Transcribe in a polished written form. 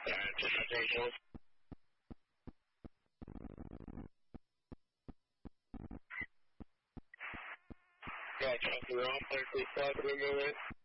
Just attention. Yeah, copy, we're all clear to start, remove it.